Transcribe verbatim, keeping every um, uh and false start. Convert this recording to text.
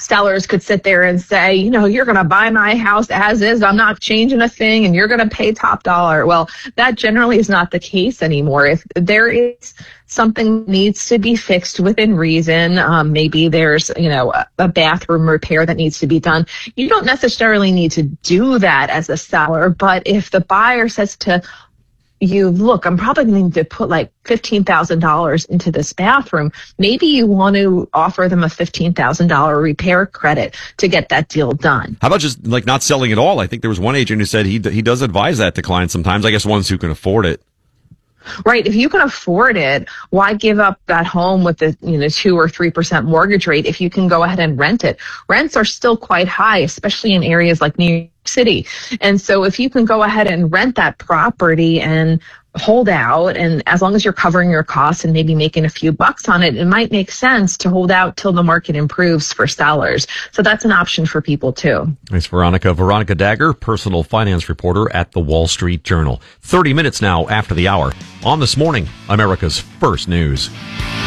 sellers could sit there and say, you know, you're going to buy my house as is. I'm not changing a thing and you're going to pay top dollar. Well, that generally is not the case anymore. If there is something needs to be fixed within reason, um, maybe there's, you know, a, a bathroom repair that needs to be done. You don't necessarily need to do that as a seller. But if the buyer says to you, look, I'm probably going to put like fifteen thousand dollars into this bathroom, maybe you want to offer them a fifteen thousand dollars repair credit to get that deal done. How about just like not selling at all? I think there was one agent who said he he does advise that to clients sometimes. I guess ones who can afford it. Right. If you can afford it, why give up that home with the, you know, two or three percent mortgage rate if you can go ahead and rent it? Rents are still quite high, especially in areas like New York City. And so if you can go ahead and rent that property and hold out, and as long as you're covering your costs and maybe making a few bucks on it, it might make sense to hold out till the market improves for sellers. So that's an option for people too. Thanks, Veronica. Veronica Dagher, personal finance reporter at the Wall Street Journal. thirty minutes now after the hour on This Morning, America's First News.